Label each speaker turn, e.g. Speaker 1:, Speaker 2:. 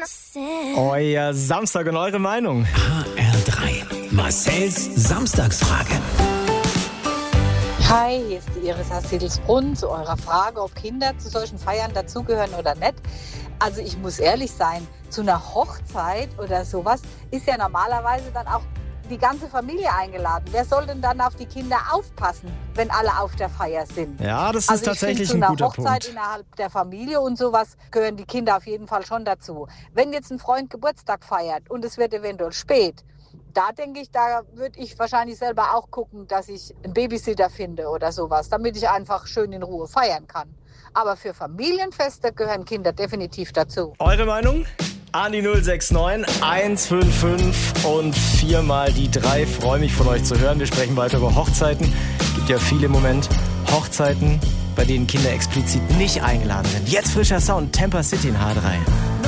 Speaker 1: Euer Samstag und eure Meinung.
Speaker 2: HR3. Marcells Samstagsfrage.
Speaker 3: Hi, hier ist die Iris aus Siedelsbrunn zu eurer Frage, ob Kinder zu solchen Feiern dazugehören oder nicht. Also ich muss ehrlich sein, zu einer Hochzeit oder sowas ist ja normalerweise dann auch die ganze Familie eingeladen. Wer soll denn dann auf die Kinder aufpassen, wenn alle auf der Feier sind?
Speaker 1: Ja, das ist tatsächlich ein guter
Speaker 3: Punkt. Zu einer Hochzeit
Speaker 1: Punkt.
Speaker 3: innerhalb der Familie und sowas gehören die Kinder auf jeden Fall schon dazu. Wenn jetzt ein Freund Geburtstag feiert und es wird eventuell spät, da denke ich, da würde ich wahrscheinlich selber auch gucken, dass ich einen Babysitter finde oder sowas, damit ich einfach schön in Ruhe feiern kann. Aber für Familienfeste gehören Kinder definitiv dazu.
Speaker 1: Eure Meinung? An die 069 155 und 4 mal die 3. Freue mich von euch zu hören. Wir sprechen weiter über Hochzeiten. Gibt ja viele im Moment. Hochzeiten, bei denen Kinder explizit nicht eingeladen sind. Jetzt frischer Sound, Temper City in H3.